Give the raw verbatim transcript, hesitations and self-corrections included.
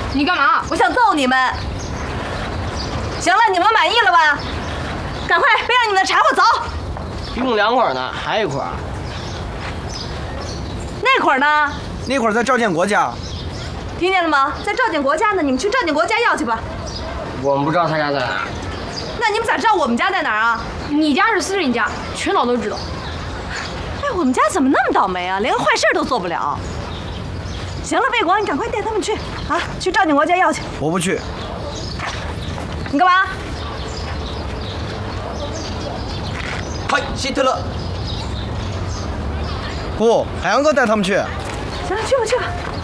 你干嘛？ 我想揍你们。行了，你们满意了吧？赶快背上你们的柴火走。 一共两捆呢，还一捆。 那捆呢？ 那会儿在赵建国家。 听见了吗？在赵建国家呢，你们去赵建国家要去吧。 我们不知道他家在哪儿。 那你们咋知道我们家在哪儿啊？ 你家是私人家，全岛都知道。 哎，我们家怎么那么倒霉啊？连个坏事都做不了。行了，魏国，你赶快带他们去啊，去赵建国家要去。 我不去。 你干嘛？ 嗨，希特勒。不，海洋哥带他们去。 行了，去吧去吧。